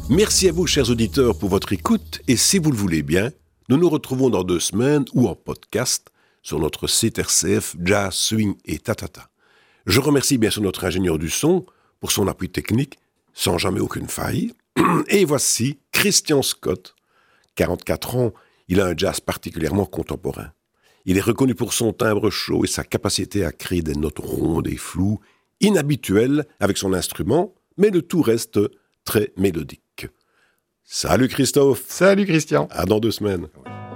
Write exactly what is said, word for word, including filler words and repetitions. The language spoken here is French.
Merci à vous, chers auditeurs, pour votre écoute. Et si vous le voulez bien, nous nous retrouvons dans deux semaines ou en podcast sur notre site R C F Jazz, Swing et Tatata. Je remercie bien sûr notre ingénieur du son pour son appui technique, sans jamais aucune faille. Et voici Christian Scott. quarante-quatre ans, il a un jazz particulièrement contemporain. Il est reconnu pour son timbre chaud et sa capacité à créer des notes rondes et floues, inhabituelles avec son instrument, mais le tout reste très mélodique. Salut Christophe. Salut Christian. À dans deux semaines. Ouais.